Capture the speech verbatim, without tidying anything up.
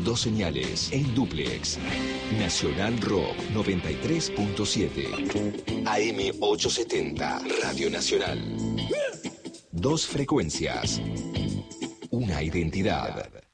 Dos señales en dúplex. Nacional Rock noventa y tres punto siete. A M ochocientos setenta. Radio Nacional. Dos frecuencias. Una identidad.